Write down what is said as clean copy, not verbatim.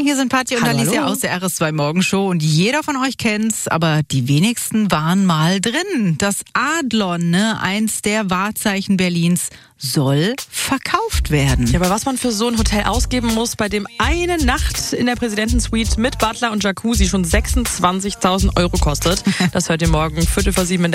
hier sind Patti und Alicia aus der RS2 Morgenshow und jeder von euch kennt's, aber die wenigsten waren mal drin. Das Adlon, eins der Wahrzeichen Berlins, soll verkauft werden. Ja, aber was man für so ein Hotel ausgeben muss, bei dem eine Nacht in der Präsidentensuite mit Butler und Jacuzzi schon 26.000 € kostet, das hört ihr morgen 7:15 in der